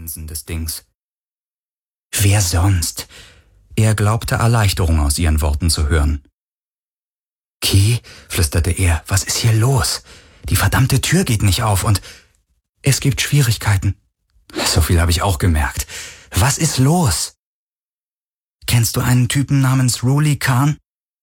Linsen des Dings. Wer sonst? Er glaubte Erleichterung aus ihren Worten zu hören. Key, flüsterte er, was ist hier los? Die verdammte Tür geht nicht auf und es gibt Schwierigkeiten. So viel habe ich auch gemerkt. Was ist los? Kennst du einen Typen namens Ruli Khan?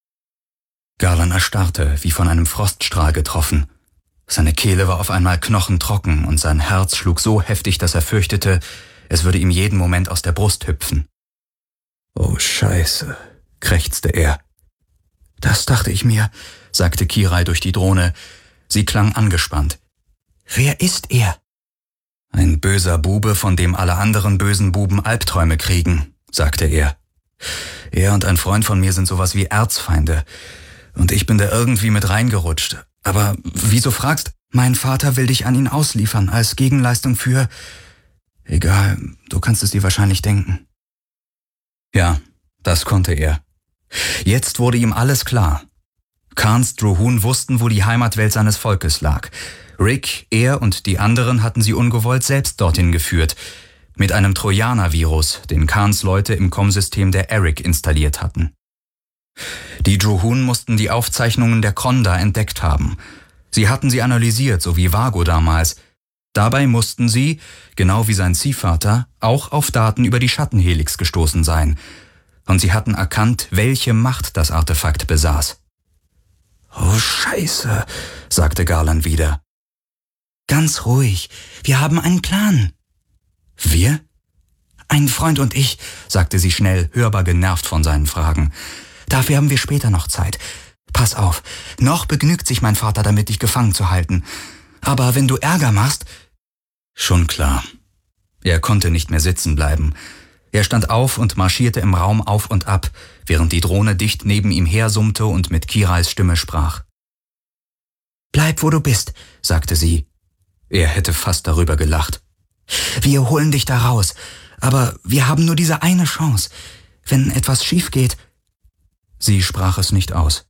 Garland erstarrte, wie von einem Froststrahl getroffen. Seine Kehle war auf einmal knochentrocken und sein Herz schlug so heftig, dass er fürchtete, es würde ihm jeden Moment aus der Brust hüpfen. Oh Scheiße, krächzte er. Das dachte ich mir, sagte Kirai durch die Drohne. Sie klang angespannt. Wer ist er? Ein böser Bube, von dem alle anderen bösen Buben Albträume kriegen, sagte er. Er und ein Freund von mir sind sowas wie Erzfeinde. Und ich bin da irgendwie mit reingerutscht. Aber wieso fragst? Mein Vater will dich an ihn ausliefern, als Gegenleistung für... Egal, du kannst es dir wahrscheinlich denken. Ja, das konnte er. Jetzt wurde ihm alles klar. Khans Drohun wussten, wo die Heimatwelt seines Volkes lag. Rick, er und die anderen hatten sie ungewollt selbst dorthin geführt. Mit einem Trojaner-Virus, den Khans Leute im COM-System der Eric installiert hatten. Die Drohun mussten die Aufzeichnungen der Kronda entdeckt haben. Sie hatten sie analysiert, so wie Vago damals. Dabei mussten sie, genau wie sein Ziehvater, auch auf Daten über die Schattenhelix gestoßen sein. Und sie hatten erkannt, welche Macht das Artefakt besaß. »Oh Scheiße«, sagte Garland wieder. »Ganz ruhig, wir haben einen Plan.« »Wir?« »Ein Freund und ich«, sagte sie schnell, hörbar genervt von seinen Fragen. »Dafür haben wir später noch Zeit. Pass auf, noch begnügt sich mein Vater damit, dich gefangen zu halten. Aber wenn du Ärger machst...« Schon klar. Er konnte nicht mehr sitzen bleiben. Er stand auf und marschierte im Raum auf und ab, während die Drohne dicht neben ihm hersummte und mit Kirais Stimme sprach. »Bleib, wo du bist«, sagte sie. Er hätte fast darüber gelacht. »Wir holen dich da raus, aber wir haben nur diese eine Chance. Wenn etwas schief geht...« Sie sprach es nicht aus.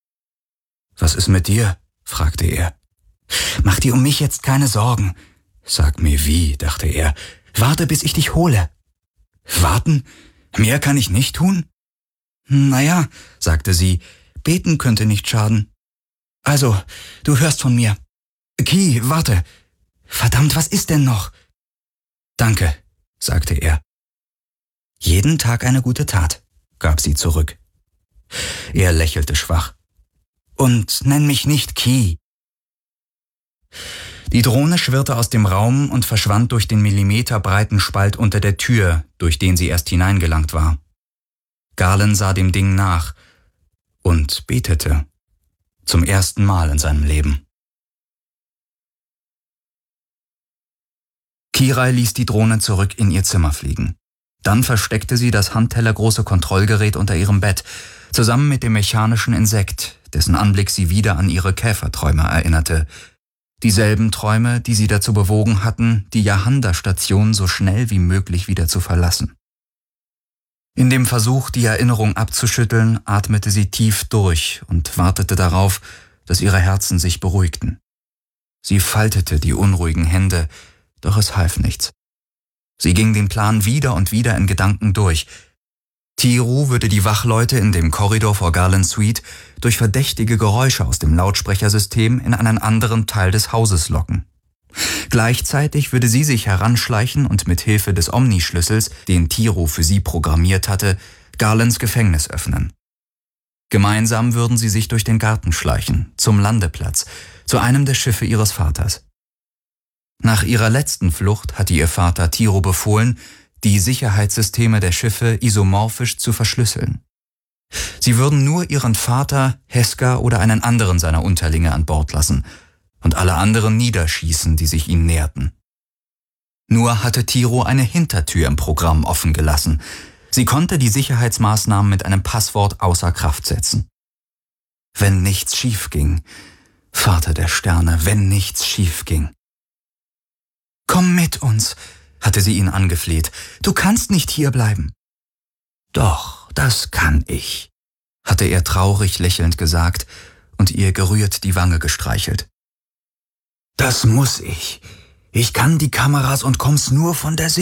»Was ist mit dir?« fragte er. »Mach dir um mich jetzt keine Sorgen.« »Sag mir wie«, dachte er. »Warte, bis ich dich hole.« »Warten? Mehr kann ich nicht tun?« »Naja«, sagte sie, »beten könnte nicht schaden. Also, du hörst von mir. Key, warte. Verdammt, was ist denn noch?« »Danke«, sagte er. »Jeden Tag eine gute Tat«, gab sie zurück. Er lächelte schwach. »Und nenn mich nicht Key.« Die Drohne schwirrte aus dem Raum und verschwand durch den millimeterbreiten Spalt unter der Tür, durch den sie erst hineingelangt war. Garland sah dem Ding nach und betete. Zum ersten Mal in seinem Leben. Kirai ließ die Drohne zurück in ihr Zimmer fliegen. Dann versteckte sie das handtellergroße Kontrollgerät unter ihrem Bett, zusammen mit dem mechanischen Insekt, dessen Anblick sie wieder an ihre Käferträume erinnerte. Dieselben Träume, die sie dazu bewogen hatten, die Yahanda-Station so schnell wie möglich wieder zu verlassen. In dem Versuch, die Erinnerung abzuschütteln, atmete sie tief durch und wartete darauf, dass ihre Herzen sich beruhigten. Sie faltete die unruhigen Hände, doch es half nichts. Sie ging den Plan wieder und wieder in Gedanken durch. Tiru würde die Wachleute in dem Korridor vor Garlands Suite durch verdächtige Geräusche aus dem Lautsprechersystem in einen anderen Teil des Hauses locken. Gleichzeitig würde sie sich heranschleichen und mit Hilfe des Omnischlüssels, den Tiru für sie programmiert hatte, Garlands Gefängnis öffnen. Gemeinsam würden sie sich durch den Garten schleichen, zum Landeplatz, zu einem der Schiffe ihres Vaters. Nach ihrer letzten Flucht hatte ihr Vater Tiru befohlen, die Sicherheitssysteme der Schiffe isomorphisch zu verschlüsseln. Sie würden nur ihren Vater, Heska oder einen anderen seiner Unterlinge an Bord lassen und alle anderen niederschießen, die sich ihnen näherten. Nur hatte Tiru eine Hintertür im Programm offen gelassen. Sie konnte die Sicherheitsmaßnahmen mit einem Passwort außer Kraft setzen. Wenn nichts schief ging, Vater der Sterne, wenn nichts schief ging. »Komm mit uns«, hatte sie ihn angefleht. »Du kannst nicht hierbleiben.« »Doch, das kann ich«, hatte er traurig lächelnd gesagt und ihr gerührt die Wange gestreichelt. »Das muss ich. Ich kann die Kameras und Comms nur von der